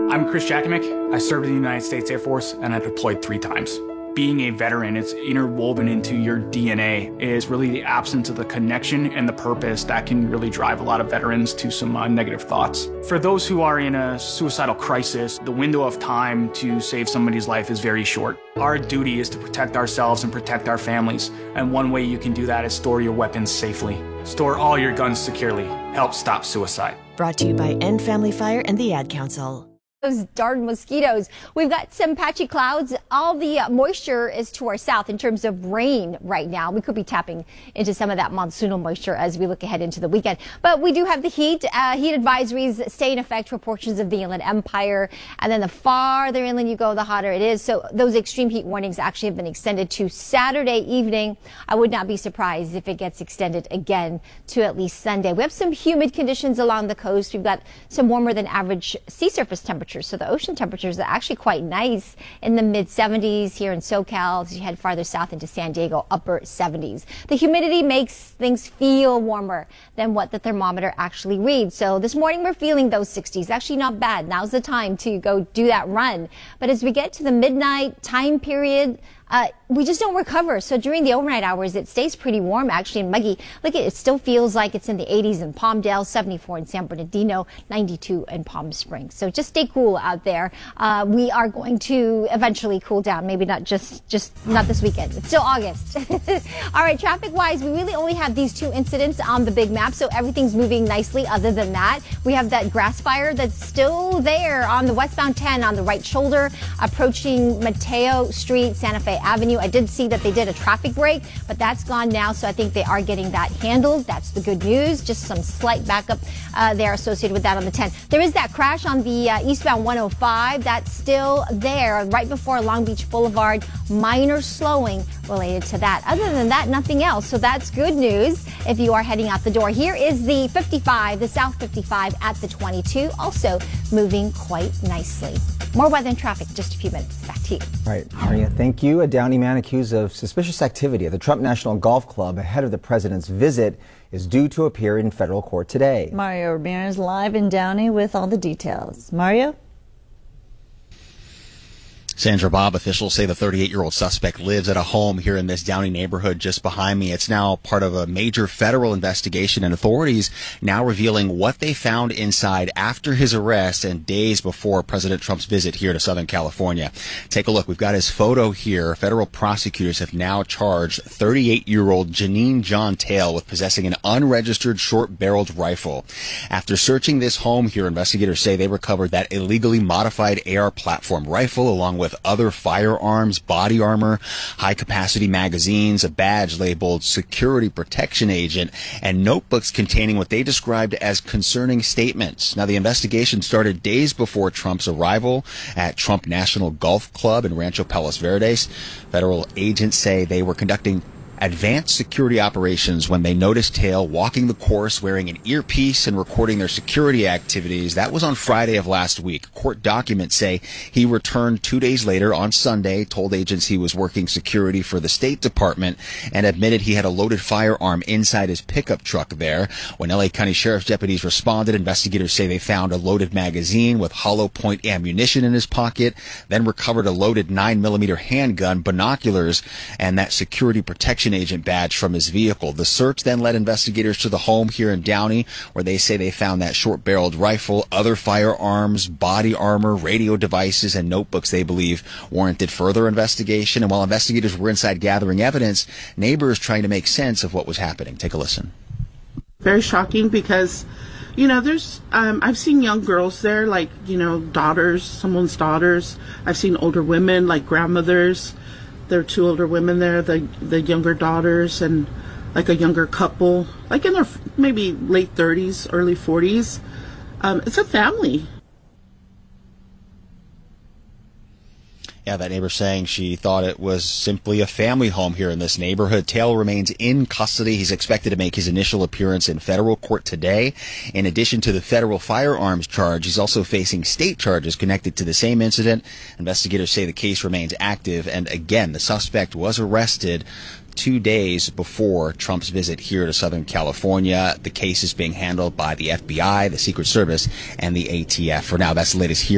I'm Chris Jakimick. I served in the United States Air Force and I deployed 3 times. Being a veteran, it's interwoven into your DNA, is really the absence of the connection and the purpose that can really drive a lot of veterans to some negative thoughts. For those who are in a suicidal crisis, the window of time to save somebody's life is very short. Our duty is to protect ourselves and protect our families, and one way you can do that is store your weapons safely. Store all your guns securely. Help stop suicide. Brought to you by End Family Fire and the Ad Council. Those darn mosquitoes. We've got some patchy clouds. All the moisture is to our south in terms of rain right now. We could be tapping into some of that monsoonal moisture as we look ahead into the weekend. But we do have the heat. Heat advisories stay in effect for portions of the Inland Empire. And then the farther inland you go, the hotter it is. So those extreme heat warnings actually have been extended to Saturday evening. I would not be surprised if it gets extended again to at least Sunday. We have some humid conditions along the coast. We've got some warmer than average sea surface temperatures. So the ocean temperatures are actually quite nice in the mid 70s here in SoCal. As you head farther south into San Diego, upper 70s. The humidity makes things feel warmer than what the thermometer actually reads. So this morning we're feeling those 60s. Actually not bad. Now's the time to go do that run. But as we get to the midnight time period, we just don't recover. So during the overnight hours, it stays pretty warm, actually, and muggy. Look, it still feels like it's in the 80s in Palmdale, 74 in San Bernardino, 92 in Palm Springs. So just stay cool out there. We are going to eventually cool down. Maybe not just not this weekend. It's still August. All right, traffic-wise, we really only have these 2 incidents on the big map, so everything's moving nicely other than that. We have that grass fire that's still there on the westbound 10 on the right shoulder, approaching Mateo Street, Santa Fe Avenue. I did see that they did a traffic break, but that's gone now, so I think they are getting that handled. That's the good news. Just some slight backup there associated with that on the 10. There is that crash on the eastbound 105. That's still there right before Long Beach Boulevard. Minor slowing related to that. Other than that, nothing else. So that's good news if you are heading out the door. Here is the 55, the South 55 at the 22, also moving quite nicely. More weather and traffic in just a few minutes. Back to you. All right, Maria, thank you. A Downey man accused of suspicious activity at the Trump National Golf Club ahead of the president's visit is due to appear in federal court today. Mario Ramirez live in Downey with all the details. Mario? Sandra Bob, officials say the 38-year-old suspect lives at a home here in this Downey neighborhood just behind me. It's now part of a major federal investigation, and authorities now revealing what they found inside after his arrest and days before President Trump's visit here to Southern California. Take a look. We've got his photo here. Federal prosecutors have now charged 38-year-old Janine John Tail with possessing an unregistered short-barreled rifle. After searching this home here, investigators say they recovered that illegally modified AR platform rifle along with other firearms, body armor, high-capacity magazines, a badge labeled Security Protection Agent, and notebooks containing what they described as concerning statements. Now, the investigation started days before Trump's arrival at Trump National Golf Club in Rancho Palos Verdes. Federal agents say they were conducting advanced security operations when they noticed Tail walking the course wearing an earpiece and recording their security activities. That was on Friday of last week. Court documents say he returned 2 days later on Sunday, told agents he was working security for the State Department, and admitted he had a loaded firearm inside his pickup truck there. When L.A. County Sheriff's deputies responded, investigators say they found a loaded magazine with hollow point ammunition in his pocket, then recovered a loaded 9mm handgun, binoculars, and that security protection agent badge from his vehicle. The search then led investigators to the home here in Downey, where they say they found that short-barreled rifle, other firearms, body armor, radio devices, and notebooks they believe warranted further investigation. And while investigators were inside gathering evidence, neighbors trying to make sense of what was happening. Take a listen. Very shocking because, you know, there's, I've seen young girls there, like, you know, daughters, someone's daughters. I've seen older women, like grandmothers. There are 2 older women there, the younger daughters and like a younger couple, like in their maybe late 30s, early 40s. It's a family. Yeah, that neighbor saying she thought it was simply a family home here in this neighborhood. Tail remains in custody. He's expected to make his initial appearance in federal court today. In addition to the federal firearms charge, he's also facing state charges connected to the same incident. Investigators say the case remains active. And again, the suspect was arrested 2 days before Trump's visit here to Southern California. The case is being handled by the FBI, the Secret Service, and the ATF. For now, that's the latest here.